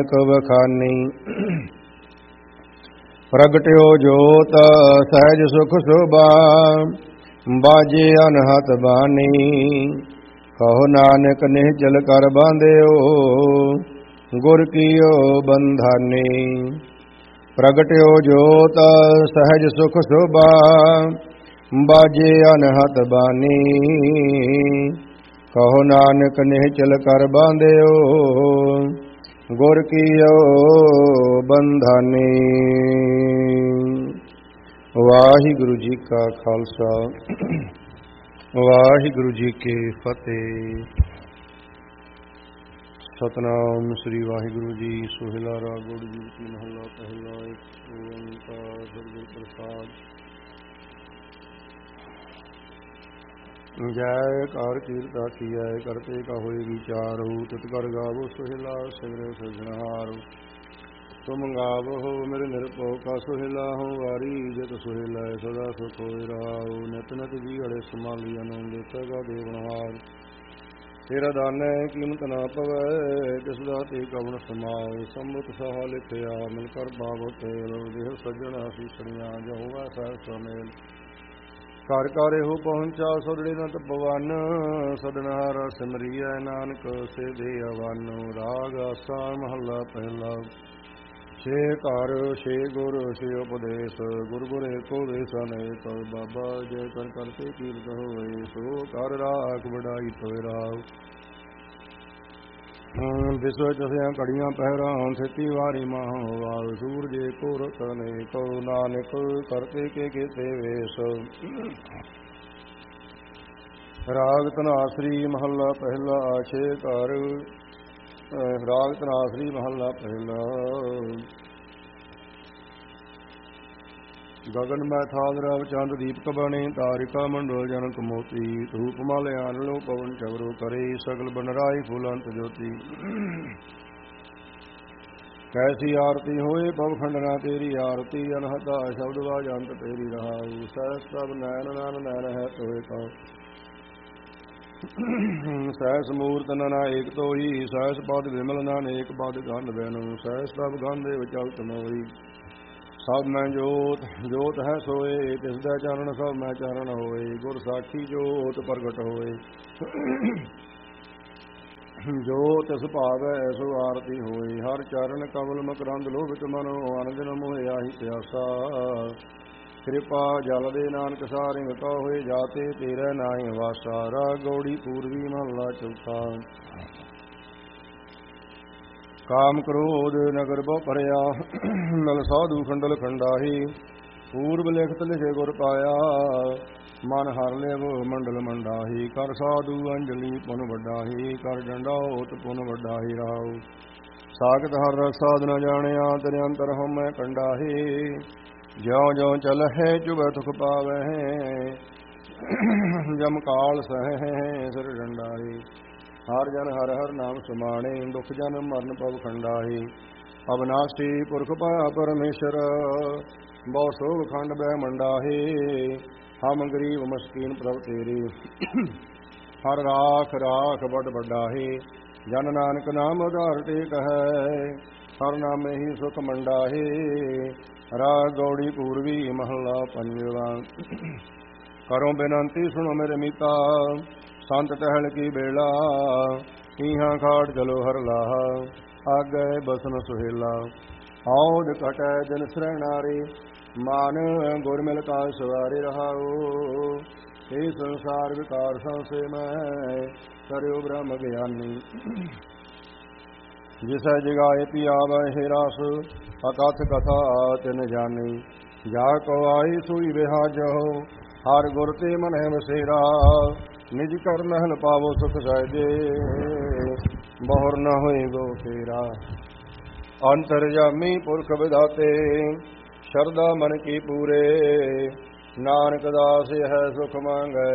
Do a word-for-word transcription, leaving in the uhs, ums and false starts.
ਵਖਾਨੀ। ਪ੍ਰਗਟਿਓ ਜੋਤ ਸਹਿਜ ਸੁਖ ਸੋਭਾ, ਬਾਜੇ ਅਨਹਤ ਬਾਣੀ। ਕਹੋ ਨਾਨਕ ਨਿਹਚਲ ਕਰ ਬਾਂਧਿਓ, ਗੁਰ ਕੀਓ ਬੰਧਾਨੀ। ਪ੍ਰਗਟਿਓ ਜੋਤ ਸਹਿਜ ਸੁਖ ਸੋਭਾ, ਬਾਜੇ ਅਨਹਤ ਬਾਣੀ। ਕਹੋ ਨਾਨਕ ਨਿਹਚਲ ਕਰ ਬਾਂਧਿਓ, ਗੁਰ ਕੀਓ ਬੰਧਾਨੀ। ਵਾਹਿਗੁਰੂ ਜੀ ਕਾ ਖਾਲਸਾ, ਵਾਹਿਗੁਰੂ ਜੀ ਕੀ ਫਤਿਹ। ਸਤਨਾਮ ਸ੍ਰੀ ਵਾਹਿਗੁਰੂ ਜੀ। ਸੋਹਿਲਾ ਰਾਗ ਗੁੜ ਜੀ ਮਹੱਲਾ ਪਹਿਲਾ। ਇੱਕ ਓੰਕਾਰ ਸਤਿਗੁਰ ਪ੍ਰਸਾਦਿ। ਜੈ ਕਾਰ ਕੀਰਤਾ ਕੀਐ ਕਰਤੇ ਕਾ ਹੋਏ ਵਿਚਾਰੁ। ਤਿਤ ਕਰ ਗਾਵੋ ਸੋਹਿਲਾ ਸਿਮਰਿ ਸਿਰਜਣਹਾਰੁ। ਤੁਮ ਗਾਵੋ ਮੇਰੇ ਨਿਰਭਉ ਕਾ ਸੋਹਿਲਾ। ਹਉ ਵਾਰੀ ਜਿਤ ਸੋਹਿਲਾ ਸਦਾ ਸੁਖ ਹੋਇ ਰਾਉ। ਨਿਤ ਨਿਤ ਜੀਵੜੇ ਸਮਾਲੀ ਆਨੰਦ ਦਿੱਤਾ ਦੇਵਨਹਾਰ। ਤੇਰਾ ਦਾਨੈ ਕੀਮਤ ਨਾ ਪਵੈ, ਤਿਸ ਦਾਤੇ ਕਵਣ ਸਮਾਏ। ਸੰਮੁਖ ਸਹਾ ਲਿਖਿਆ ਮਿਲ ਕਰ ਬਾਬੋ ਤੇਲ। ਦੇਹ ਸੱਜਣ ਆਸੀਸਣੀਆਂ ਜੋ ਹੋਵੈ ਸਹਿ ਸੁਮੇਲ। ਘਰ ਘਰ ਇਹੋ ਪਹੁੰਚਾ ਸੋਦੜੇ ਨਤ ਭਵਨ। ਸਦਨਹਾਰਾ ਸਿਮਰੀਐ ਨਾਨਕ ਸੇ ਦੇ ਅਵਨ। ਰਾਗ ਆਸਾ ਮਹੱਲਾ ਪਹਿਲਾ। ਛੇ ਘਰ ਛੇ ਗੁਰ ਛੇ ਉਪਦੇਸ਼, ਗੁਰ ਗੁਰ ਏਕੋ ਦੇਸ ਅਨੇਕ। ਬਾਬਾ ਜੈ ਕਰ ਕਰਤੇ ਕੀਰਤ ਹੋਏ, ਸੋ ਕਰ ਰਾਖ ਵਡਾਈ ਤੋਇ ਰਾਉ। ਵਿਸਵ ਚਸਿਆ ਘੜੀਆਂ ਪਹਿਰਾਂ, ਥਿਤੀ ਵਾਰੀ ਮਾਹੁ ਵਾਲ। ਸੂਰਜ ਏਕੋ ਰੁੱਤ ਅਨੇਕ, ਨਾਨਕ ਕਰਤੇ ਕੇ ਕੀਤੇ ਵੇਸ। ਰਾਗ ਧਨਾਸਰੀ ਮਹੱਲਾ ਪਹਿਲਾ। ਛੇ ਘਰ। ਰਾਗ ਧਨਾਸਰੀ ਮਹੱਲਾ ਪਹਿਲਾ। ਗਗਨ ਮੈਂ ਥਾਲ ਰਵ ਚੰਦ ਦੀਪਕ ਬਣੇ। ਤਾਰਿਕਾ ਮੰਡਲ ਜਨਕ ਮੋਤੀ। ਧੂਪ ਮਲ ਆਨਲੋ ਪਵਨ ਚਵਰੋ ਕਰੇ। ਸਗਲ ਬਨਰਾਈ ਫੁਲੰਤ ਜੋਤੀ। ਕੈਸੀ ਆਰਤੀ ਹੋਏ ਪਵ ਖੰਡਨਾ ਤੇਰੀ ਆਰਤੀ। ਅਨਹਤਾ ਸ਼ਬਦ ਵਾਜੰਤ ਤੇਰੀ ਰਹਾਉ। ਸਹਿਸ ਸਭ ਨੈਣ ਨਨ ਨੈਣ ਹੈ ਤੋਏ ਕਉ। ਸਹਿਸ ਮੂਰਤ ਨਨਾ ਏਕ ਤੋਈ। ਸਹਿਸ ਪਦ ਵਿਮਲ ਨਨ ਏਕ ਪਦ ਗੰਧ ਬੈਨੂ। ਸਹਿਸ ਸਭ ਗੰਧੇ ਵਿਚਲਤ ਮੋਈ। ਸਭ ਮੈਂ ਜੋਤ ਜੋਤ ਹੈ ਸੋਏ। ਤਿਸ ਦਾ ਚਾਨਣ ਸਭ ਮੈਂ ਚਾਨਣ ਹੋਏ। ਗੁਰ ਸਾਖੀ ਜੋਤ ਪ੍ਰਗਟ ਹੋਏ। ਜੋ ਤਿਸ ਭਾਵੈ ਐਸੋ ਆਰਤੀ ਹੋਈ। ਹਰ ਚਰਨ ਕਮਲ ਮਕਰੰਦ ਲੋਭਿਤ ਮਨੋ। ਆਨੰਦ ਨ ਮੋਹਿ ਆਹੀ ਪਿਆਸਾ। ਕਿਰਪਾ ਜਲ ਦੇ ਨਾਨਕ ਸਾਰਿੰਗ ਕਾ ਹੋਏ। ਜਾਤੇ ਤੇਰੇ ਨਾਹੀ ਵਾਸਾ। ਰਾਗ ਗੌੜੀ ਪੂਰਵੀ ਮਹੱਲਾ ਚੌਥਾ। ਕਾਮ ਕ੍ਰੋਧ ਨਗਰ ਬਹੁ ਭਰਿਆ, ਨਲ ਸਾਧੂ ਖੰਡਲ ਖੰਡਾਹੀ। ਪੂਰਬ ਲਿਖਤ ਲਿਖੇ ਗੁਰ ਪਾਇਆ, ਮਨ ਹਰ ਲਿਵ ਮੰਡਲ ਮੰਡਾਹੀ। ਕਰ ਸਾਧੂ ਅੰਜਲੀ ਪੁਨ ਵੱਡਾਹੀ। ਕਰ ਡੰਡਾਉਤ ਪੁਨ ਵੱਡਾਹੀ ਰਾਉ। ਸਾਖਤ ਹਰ ਰਸ ਸਾਧ ਨ ਜਾਣਿਆ, ਤੇਰੇ ਅੰਤਰ ਹਉਮੈ ਕੰਡਾਹੀ। ਜਿਉ ਜਿਉ ਚਲਹਿ ਚੁਬੈ ਤੁਖ ਪਾਵਹਿ, ਜਮ ਕਾਲ ਸਹਿ ਸਿਰ ਡੰਡਾਹੀ। ਹਰ ਜਨ ਹਰ ਹਰ ਨਾਮ ਸਮਾਣੇ, ਦੁਖ ਜਨ ਮਰਨ ਪਵ ਖੰਡਾਹੀ। ਅਬਨਾਸ਼ੀ ਪੁਰਖ ਪਾਇਆ ਪਰਮੇਸ਼ਰ, ਬਹੁ ਸੋਭ ਖੰਡ ਬਹਿ ਮੰਡਾਹੀ। ਹਮ ਗਰੀਬ ਮਸਕੀਨ ਪ੍ਰਭ ਤੇਰੇ, ਹਰ ਰਾਖ ਰਾਖ ਬੜ ਵੱਡਾਹੀ। ਜਨ ਨਾਨਕ ਨਾਮ ਆਧਾਰ ਟੇਕ ਹੈ, ਹਰ ਨਾਮੇ ਹੀ ਸੁਖ ਮੰਡਾਹੀ। ਰਾਗ ਗੌੜੀ ਪੂਰਵੀ ਮਹੱਲਾ ਪੰਜਵਾ। ਕਰੋ ਬੇਨੰਤੀ ਸੁਣੋ ਮੇਰੇ ਮੀਤਾ, ਸੰਤ ਟਹਿਲ ਕੀ ਬੇਲਾ। ਕੀਹਾਂ ਖਾੜ ਚਲੋ ਹਰ ਲਾਹਾ, ਆਗੇ ਬਸਨ ਸੁਹੇਲਾ। ਔਧ ਘਟੈ ਦਿਨ ਸਰੈਣਾਰੇ, ਮਾਨ ਗੁਰ ਮਿਲ ਕਾ ਸਵਾਰੇ ਰਹਾਉ। ਇਹ ਸੰਸਾਰ ਵਿਕਾਰ ਸੰਸੇ ਮੈਂ, ਕਰਿਓ ਬ੍ਰਹਮ ਗਿਆਨੀ। ਜਿਸੈ ਜਗਾਏ ਪਿਆਵੈ ਹੈ ਰਸ, ਅਕਥ ਕਥਾ ਤਿਨ ਜਾਣੀ। ਜਾ ਕੋ ਆਈ ਸੂਈ ਵਿਹਾਜਹੁ, ਹਰ ਗੁਰ ਤੇ ਮਨਹਿ ਵਸੇਰਾ। ਨਿਜ ਕਰ ਮਹਿਲ ਪਾਵੋ ਸੁਖ ਸਹਿਜੇ, ਬਹੁਰ ਨ ਹੋਏ ਗੋ ਫੇਰਾ। ਅੰਤਰਜਾਮੀ ਪੁਰਖ ਵਿਧਾਤੇ, ਸ਼ਰਧਾ ਮਨ ਕੀ ਪੂਰੇ। ਨਾਨਕ ਦਾਸ ਹੈ ਸੁਖ ਮੰਗੈ,